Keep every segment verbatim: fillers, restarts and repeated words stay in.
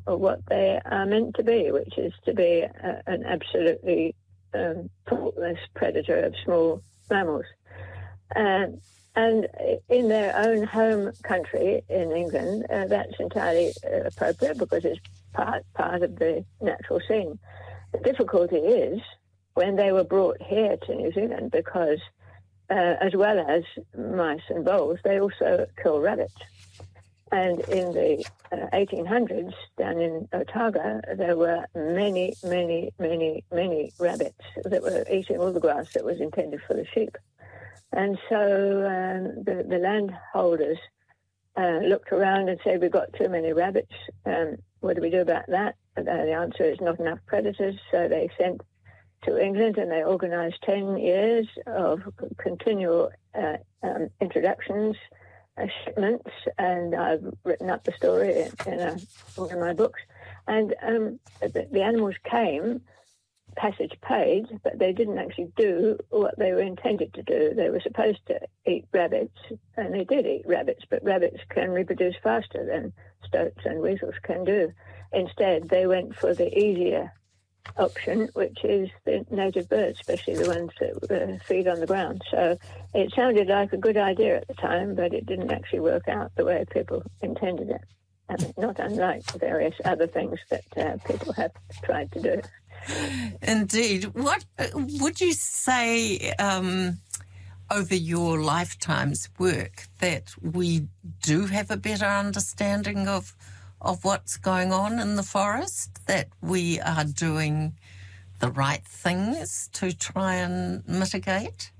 what they are meant to be, which is to be a, an absolutely um, faultless predator of small mammals. Um, and in their own home country, in England, uh, that's entirely uh, appropriate because it's part, part of the natural scene. The difficulty is when they were brought here to New Zealand because, uh, as well as mice and voles, they also kill rabbits. And in the uh, eighteen hundreds, down in Otago, there were many, many, many, many rabbits that were eating all the grass that was intended for the sheep. And so um, the, the landholders uh, looked around and said, we've got too many rabbits. Um, what do we do about that? And the answer is not enough predators. So they sent to England and they organised ten years of continual uh, um, introductions, Uh, shipments, and I've written up the story in, in a, one of my books. And um, the, the animals came, passage paid, but they didn't actually do what they were intended to do. They were supposed to eat rabbits, and they did eat rabbits, but rabbits can reproduce faster than stoats and weasels can do. Instead, they went for the easier option, which is the native birds, especially the ones that uh, feed on the ground. So it sounded like a good idea at the time, but it didn't actually work out the way people intended it. I mean, not unlike various other things that uh, people have tried to do. Indeed. What would you say um, over your lifetime's work that we do have a better understanding of of what's going on in the forest, that we are doing the right things to try and mitigate?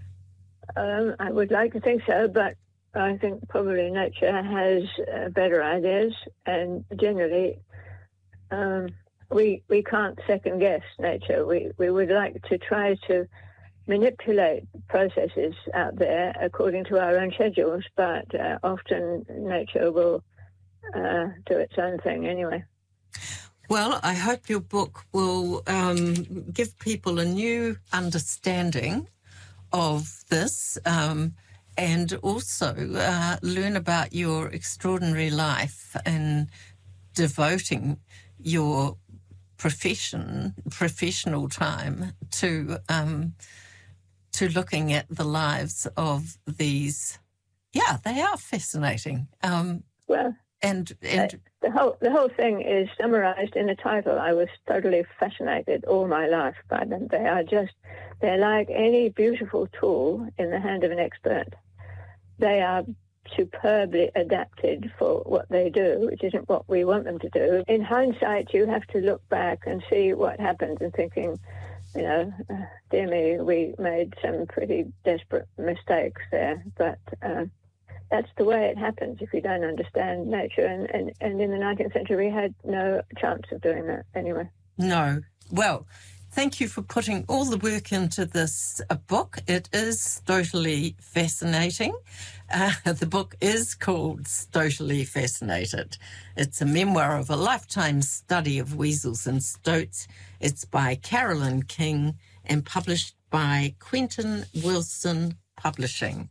Um, I would like to think so, but I think probably nature has uh, better ideas, and generally um, we we can't second guess nature. We, we would like to try to manipulate processes out there according to our own schedules, but uh, often nature will Uh, do its own thing anyway. Well, I hope your book will um, give people a new understanding of this um, and also uh, learn about your extraordinary life and devoting your profession, professional time to um, to looking at the lives of these. Yeah, they are fascinating. Um, well. And, and uh, the whole the whole thing is summarised in the title. I was totally fascinated all my life by them. They are just, they're like any beautiful tool in the hand of an expert. They are superbly adapted for what they do, which isn't what we want them to do. In hindsight, you have to look back and see what happened and thinking, you know, uh, dear me, we made some pretty desperate mistakes there, but Uh, that's the way it happens if you don't understand nature. And, and, and in the nineteenth century, we had no chance of doing that anyway. No. Well, thank you for putting all the work into this uh, book. It is totally fascinating. Uh, the book is called Totally Fascinated. It's a memoir of a lifetime study of weasels and stoats. It's by Carolyn King and published by Quentin Wilson Publishing.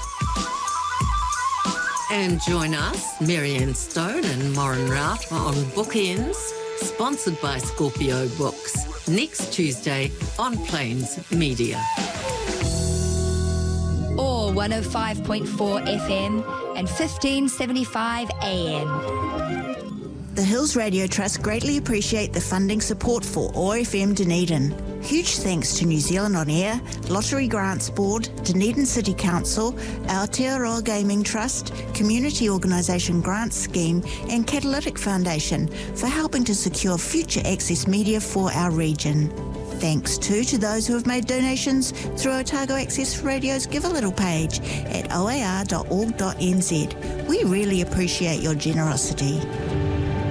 And join us, Marianne Stone and Maureen Rout, on Bookends, sponsored by Scorpio Books, next Tuesday on Plains Media. Or one oh five point four F M and fifteen seventy-five A M. The Hills Radio Trust greatly appreciate the funding support for O R F M Dunedin. Huge thanks to New Zealand On Air, Lottery Grants Board, Dunedin City Council, Aotearoa Gaming Trust, Community Organisation Grants Scheme and Catalytic Foundation for helping to secure future access media for our region. Thanks too to those who have made donations through Otago Access Radio's Give a Little page at o a r dot org dot n z. We really appreciate your generosity.